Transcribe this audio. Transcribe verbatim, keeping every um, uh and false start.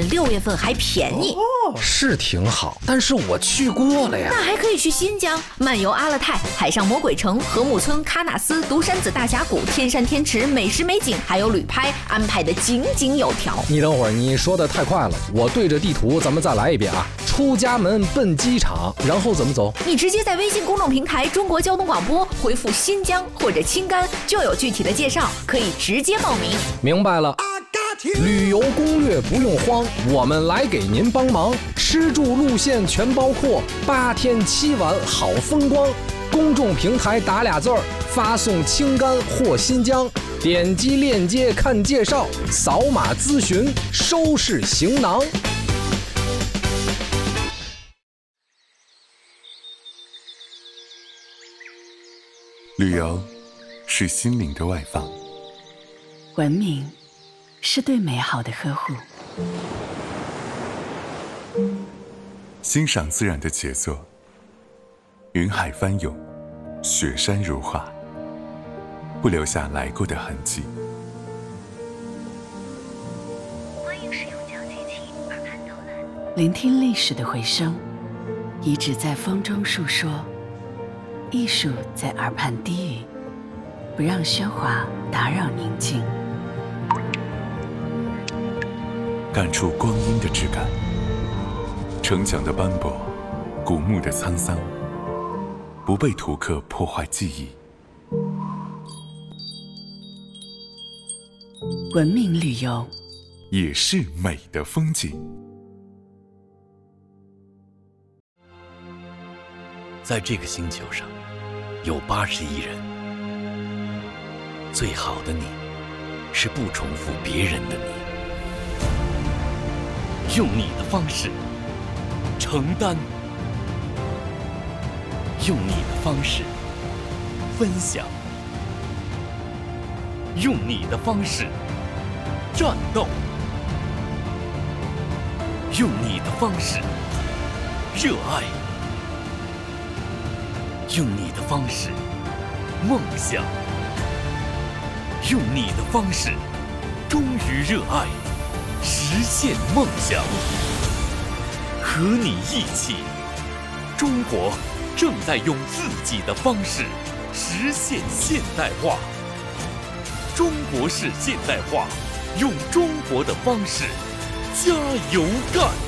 六月份还便宜。 哦，是挺好，但是我去过了呀。 那还可以去新疆，漫游阿勒泰、海上魔鬼城、禾木村、喀纳斯、独山子大峡谷、天山天池，美食美景，还有旅拍，安排的井井有条。 你等会儿，你说的太快了，我对着地图咱们再来一遍啊。出家门奔机场，然后怎么走？ 你直接在微信公众平台中国交通广播回复新疆或者青甘，就有具体的介绍，可以直接报名。 明白了。旅游攻略不用慌，我们来给您帮忙。吃住路线全包括，八天七晚好风光。公众平台打俩字儿，发送青甘或新疆，点击链接看介绍，扫码咨询，收拾行囊。 旅游是心灵的外放， 文明是对美好的呵护， 欣赏自然的杰作，云海翻涌，雪山如画，不留下来过的痕迹。 欢迎使用讲解器耳畔导览，聆听历史的回声，遗址在风中述说，艺术在耳畔低语，不让喧哗打扰宁静。 感触光阴的质感，城墙的斑驳，古墓的沧桑，不被图刻破坏记忆。 文明旅游也是美的风景。 在这个星球上，有八十亿人。最好的你，是不重复别人的你。用你的方式承担，用你的方式分享，用你的方式战斗，用你的方式热爱，用你的方式梦想，用你的方式忠于热爱，实现梦想。和你一起，中国正在用自己的方式实现现代化。中国式现代化，用中国的方式加油干！